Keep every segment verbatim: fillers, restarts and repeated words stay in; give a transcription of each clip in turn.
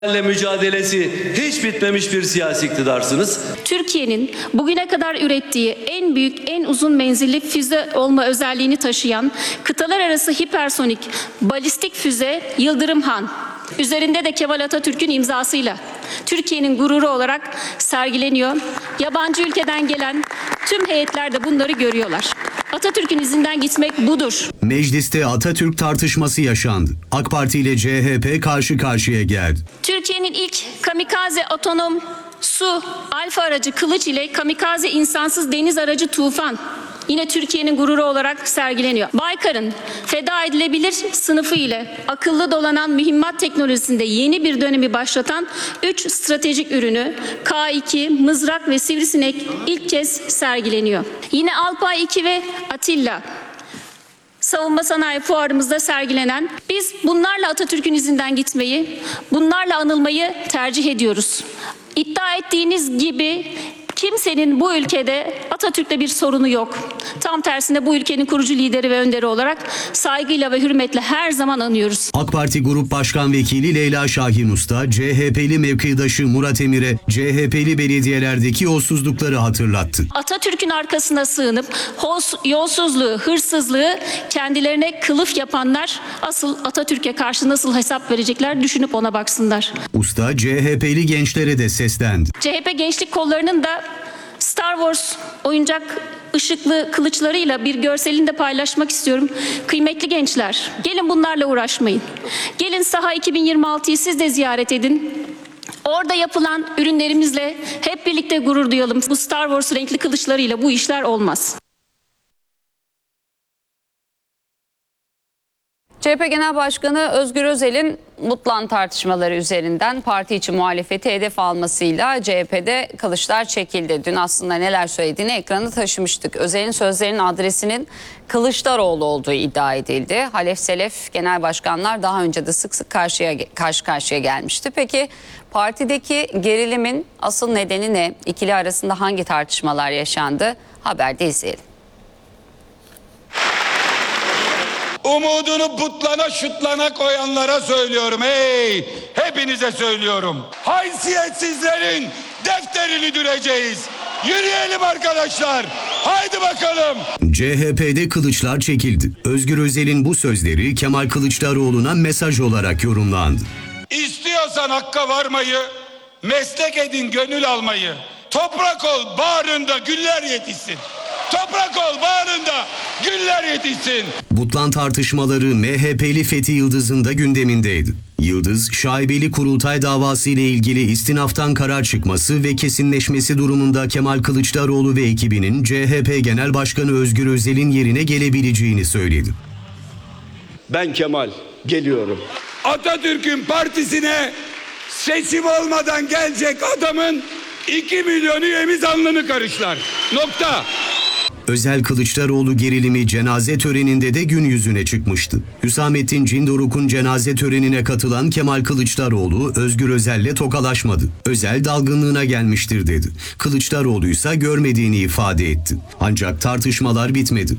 mücadelesi hiç bitmemiş bir siyasi iktidarsınız. Türkiye'nin bugüne kadar ürettiği en büyük, en uzun menzilli füze olma özelliğini taşıyan kıtalar arası hipersonik balistik füze Yıldırım Han, üzerinde de Kemal Atatürk'ün imzasıyla Türkiye'nin gururu olarak sergileniyor. Yabancı ülkeden gelen tüm heyetler de bunları görüyorlar. Atatürk'ün izinden gitmek budur. Mecliste Atatürk tartışması yaşandı. AK Parti ile C H P karşı karşıya geldi. Türkiye'nin ilk kamikaze otonom su alfa aracı Kılıç ile kamikaze insansız deniz aracı Tufan yine Türkiye'nin gururu olarak sergileniyor. Baykar'ın feda edilebilir sınıfı ile akıllı dolanan mühimmat teknolojisinde yeni bir dönemi başlatan üç stratejik ürünü K iki, Mızrak ve Sivrisinek ilk kez sergileniyor. Yine Alpay iki ve Atilla Savunma Sanayi Fuarımızda sergilenen, biz bunlarla Atatürk'ün izinden gitmeyi, bunlarla anılmayı tercih ediyoruz. İddia ettiğiniz gibi kimsenin bu ülkede Atatürk'le bir sorunu yok. Tam tersine bu ülkenin kurucu lideri ve önderi olarak saygıyla ve hürmetle her zaman anıyoruz. AK Parti Grup Başkan Vekili Leyla Şahin Usta, C H P'li mevkidaşı Murat Emir'e C H P'li belediyelerdeki yolsuzlukları hatırlattı. Atatürk'ün arkasına sığınıp yolsuzluğu, hırsızlığı kendilerine kılıf yapanlar asıl Atatürk'e karşı nasıl hesap verecekler düşünüp ona baksınlar. Usta C H P'li gençlere de seslendi. C H P gençlik kollarının da Star Wars oyuncak ışıklı kılıçlarıyla bir görselini de paylaşmak istiyorum. Kıymetli gençler, gelin bunlarla uğraşmayın. Gelin Saha iki bin yirmi altıyı siz de ziyaret edin. Orada yapılan ürünlerimizle hep birlikte gurur duyalım. Bu Star Wars renkli kılıçlarıyla bu işler olmaz. C H P Genel Başkanı Özgür Özel'in Mutlan tartışmaları üzerinden parti içi muhalefeti hedef almasıyla C H P'de kılıçlar çekildi. Dün aslında neler söylediğini ekrana taşımıştık. Özel'in sözlerinin adresinin Kılıçdaroğlu olduğu iddia edildi. Halef Selef genel başkanlar daha önce de sık sık karşıya, karşı karşıya gelmişti. Peki partideki gerilimin asıl nedeni ne? İkili arasında hangi tartışmalar yaşandı? Haberde izleyelim. Umudunu butlana şutlana koyanlara söylüyorum, hey, hepinize söylüyorum. Haysiyetsizlerin defterini düreceğiz. Yürüyelim arkadaşlar, haydi bakalım. C H P'de kılıçlar çekildi. Özgür Özel'in bu sözleri Kemal Kılıçdaroğlu'na mesaj olarak yorumlandı. İstiyorsan hakka varmayı, meslek edin gönül almayı. Toprak ol bağrında güller yetişsin. Toprak ol bağrında güller yetişsin. Butlan tartışmaları M H P'li Fethi Yıldız'ın da gündemindeydi. Yıldız, şaibeli kurultay davası ile ilgili istinaftan karar çıkması ve kesinleşmesi durumunda Kemal Kılıçdaroğlu ve ekibinin C H P Genel Başkanı Özgür Özel'in yerine gelebileceğini söyledi. Ben Kemal, geliyorum. Atatürk'ün partisine seçim olmadan gelecek adamın iki milyon üyemiz alnını karışlar. Nokta. Özel Kılıçdaroğlu gerilimi cenaze töreninde de gün yüzüne çıkmıştı. Hüsamettin Cindoruk'un cenaze törenine katılan Kemal Kılıçdaroğlu Özgür Özel'le tokalaşmadı. Özel dalgınlığına gelmiştir dedi. Kılıçdaroğlu ise görmediğini ifade etti. Ancak tartışmalar bitmedi.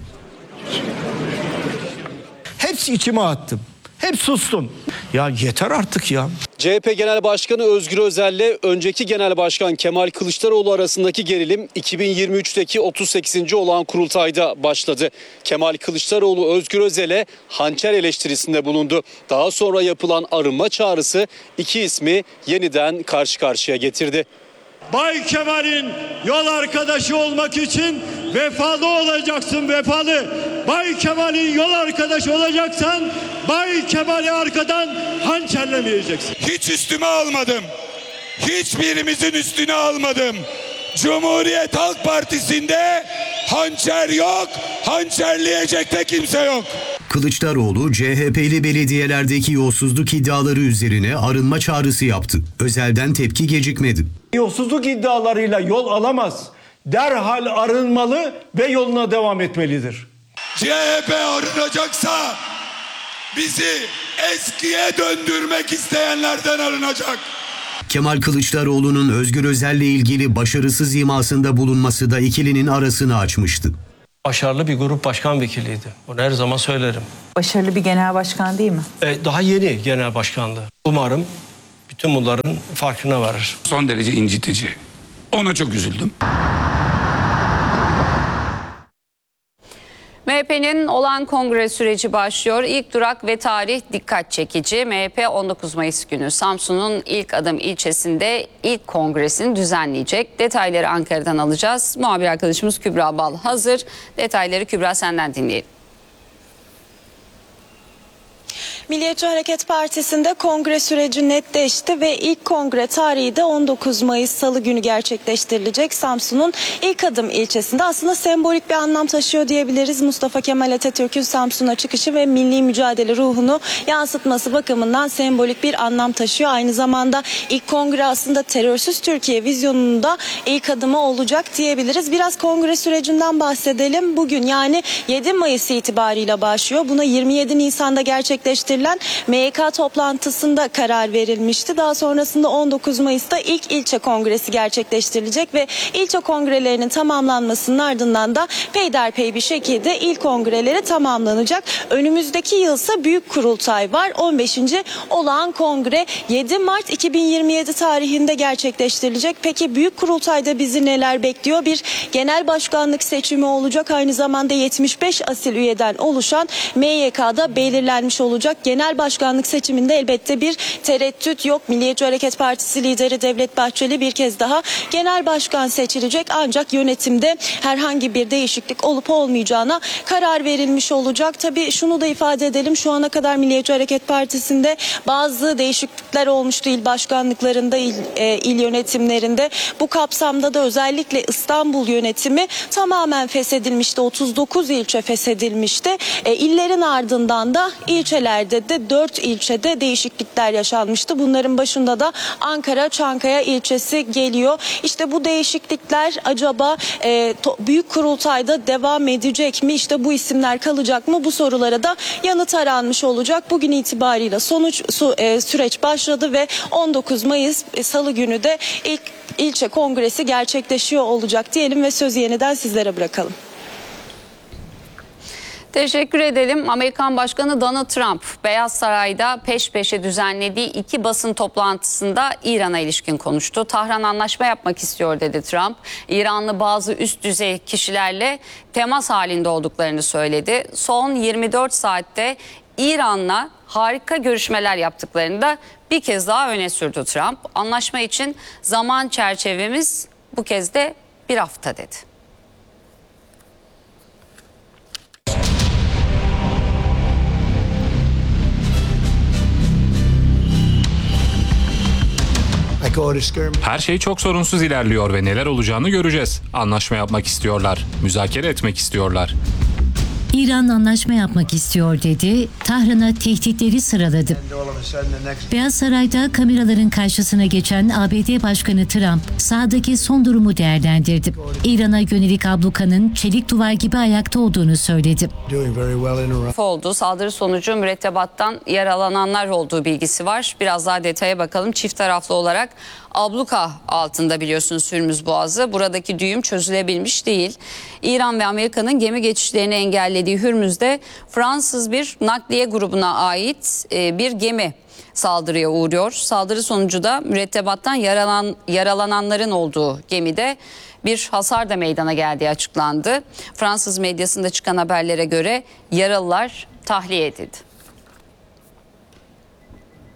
Hepsi içime attım. Hep sustum. Ya yeter artık ya. C H P Genel Başkanı Özgür Özel'le önceki Genel Başkan Kemal Kılıçdaroğlu arasındaki gerilim iki bin yirmi üçteki otuz sekizinci olağan kurultayda başladı. Kemal Kılıçdaroğlu Özgür Özel'e hançer eleştirisinde bulundu. Daha sonra yapılan arınma çağrısı iki ismi yeniden karşı karşıya getirdi. Bay Kemal'in yol arkadaşı olmak için vefalı olacaksın, vefalı. Bay Kemal'in yol arkadaşı olacaksan Bay Kemal'i arkadan hançerlemeyeceksin. Hiç üstüme almadım. Hiçbirimizin üstüne almadım. Cumhuriyet Halk Partisi'nde hançer yok, hançerleyecek de kimse yok. Kılıçdaroğlu C H P'li belediyelerdeki yolsuzluk iddiaları üzerine arınma çağrısı yaptı. Özel'den tepki gecikmedi. Yolsuzluk iddialarıyla yol alamaz. Derhal arınmalı ve yoluna devam etmelidir. C H P arınacaksa bizi eskiye döndürmek isteyenlerden arınacak. Kemal Kılıçdaroğlu'nun Özgür Özel'le ilgili başarısız imasında bulunması da ikilinin arasını açmıştı. Başarılı bir grup başkan vekiliydi. Onu her zaman söylerim. Başarılı bir genel başkan değil mi? Ee, daha yeni genel başkandı. Umarım bütün bunların farkına varır. Son derece incitici. Ona çok üzüldüm. M H P'nin olağan kongre süreci başlıyor. İlk durak ve tarih dikkat çekici. M H P on dokuz Mayıs günü Samsun'un ilk adım ilçesinde ilk kongresini düzenleyecek. Detayları Ankara'dan alacağız. Muhabir arkadaşımız Kübra Bal hazır. Detayları Kübra senden dinleyelim. Milliyetçi Hareket Partisi'nde kongre süreci netleşti ve ilk kongre tarihi de on dokuz Mayıs Salı günü gerçekleştirilecek. Samsun'un ilk adım ilçesinde aslında sembolik bir anlam taşıyor diyebiliriz. Mustafa Kemal Atatürk'ün Samsun'a çıkışı ve milli mücadele ruhunu yansıtması bakımından sembolik bir anlam taşıyor. Aynı zamanda ilk kongre aslında terörsüz Türkiye vizyonunun da ilk adımı olacak diyebiliriz. Biraz kongre sürecinden bahsedelim. Bugün yani yedi Mayıs itibariyle başlıyor. Buna yirmi yedi Nisan'da gerçekleştirilen M Y K toplantısında karar verilmişti. Daha sonrasında on dokuz Mayıs'ta ilk ilçe kongresi gerçekleştirilecek ve ilçe kongrelerinin tamamlanmasının ardından da peyderpey bir şekilde ilk kongreleri tamamlanacak. Önümüzdeki yılsa büyük kurultay var. on beşinci olağan kongre yedi Mart iki bin yirmi yedi tarihinde gerçekleştirilecek. Peki büyük kurultayda bizi neler bekliyor? Bir genel başkanlık seçimi olacak. Aynı zamanda yetmiş beş asil üyeden oluşan M Y K'da belirlenmiş olacak. Genel başkanlık seçiminde elbette bir tereddüt yok. Milliyetçi Hareket Partisi lideri Devlet Bahçeli bir kez daha genel başkan seçilecek. Ancak yönetimde herhangi bir değişiklik olup olmayacağına karar verilmiş olacak. Tabii şunu da ifade edelim. Şu ana kadar Milliyetçi Hareket Partisi'nde bazı değişiklikler olmuştu il başkanlıklarında, il, e, il yönetimlerinde. Bu kapsamda da özellikle İstanbul yönetimi tamamen feshedilmişti. otuz dokuz ilçe feshedilmişti. E, illerin ardından da ilçelerde de dört ilçede değişiklikler yaşanmıştı. Bunların başında da Ankara Çankaya ilçesi geliyor. İşte bu değişiklikler acaba e, to, büyük kurultayda devam edecek mi? İşte bu isimler kalacak mı? Bu sorulara da yanıt aranmış olacak. Bugün itibariyle sonuç su, e, süreç başladı ve on dokuz Mayıs e, Salı günü de ilk ilçe kongresi gerçekleşiyor olacak diyelim ve sözü yeniden sizlere bırakalım. Teşekkür edelim. Amerikan Başkanı Donald Trump, Beyaz Saray'da peş peşe düzenlediği iki basın toplantısında İran'a ilişkin konuştu. Tahran anlaşma yapmak istiyor dedi Trump. İranlı bazı üst düzey kişilerle temas halinde olduklarını söyledi. Son yirmi dört saatte İran'la harika görüşmeler yaptıklarını da bir kez daha öne sürdü Trump. Anlaşma için zaman çerçevemiz bu kez de bir hafta dedi. Her şey çok sorunsuz ilerliyor ve neler olacağını göreceğiz. Anlaşma yapmak istiyorlar, müzakere etmek istiyorlar. İran anlaşma yapmak istiyor dedi, Tahran'a tehditleri sıraladı. Beyaz Saray'da kameraların karşısına geçen A B D Başkanı Trump sahadaki son durumu değerlendirdi. İran'a yönelik ablukanın çelik duvar gibi ayakta olduğunu söyledi. Oldu. Saldırı sonucu mürettebattan yaralananlar olduğu bilgisi var. Biraz daha detaya bakalım. Çift taraflı olarak abluka altında biliyorsunuz Hürmüz Boğazı. Buradaki düğüm çözülebilmiş değil. İran ve Amerika'nın gemi geçişlerini engellediği Hürmüz'de Fransız bir nakliye grubuna ait bir gemi saldırıya uğruyor. Saldırı sonucu da mürettebattan yaralan, yaralananların olduğu gemide bir hasar da meydana geldiği açıklandı. Fransız medyasında çıkan haberlere göre yaralılar tahliye edildi.